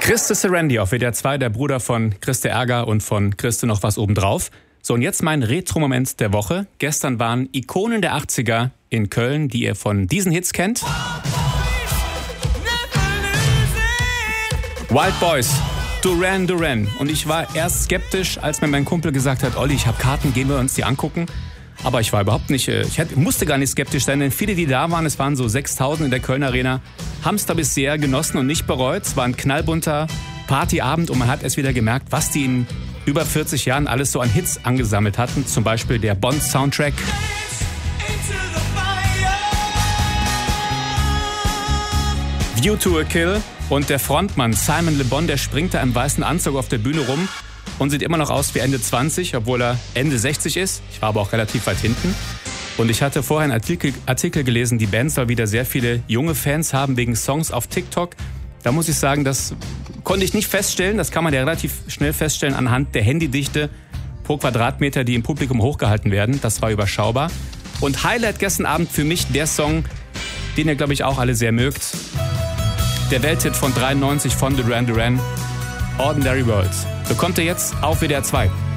Christe Serendi auf WDR 2, der Bruder von Christe Ärger und von Christe noch was obendrauf. So, und jetzt mein Retro-Moment der Woche. Gestern waren Ikonen der 80er in Köln, die ihr von diesen Hits kennt. Wild Boys, Duran Duran. Und ich war erst skeptisch, als mir mein Kumpel gesagt hat, Olli, ich habe Karten, gehen wir uns die angucken. Aber ich war überhaupt nicht, musste gar nicht skeptisch sein, denn viele, die da waren, es waren so 6.000 in der Köln Arena, haben es da bisher genossen und nicht bereut. Es war ein knallbunter Partyabend und man hat erst wieder gemerkt, was die in über 40 Jahren alles so an Hits angesammelt hatten. Zum Beispiel der Bond-Soundtrack. View to a Kill. Und der Frontmann Simon Le Bon, der springt da im weißen Anzug auf der Bühne rum und sieht immer noch aus wie Ende 20, obwohl er Ende 60 ist. Ich war aber auch relativ weit hinten. Und ich hatte vorher einen Artikel gelesen, die Band soll wieder sehr viele junge Fans haben wegen Songs auf TikTok. Da muss ich sagen, das konnte ich nicht feststellen. Das kann man ja relativ schnell feststellen anhand der Handydichte pro Quadratmeter, die im Publikum hochgehalten werden. Das war überschaubar. Und Highlight gestern Abend für mich der Song, den ihr, glaube ich, auch alle sehr mögt. Der Welthit von 93 von Duran Duran, Ordinary World. Bekommt ihr jetzt auf WDR 2.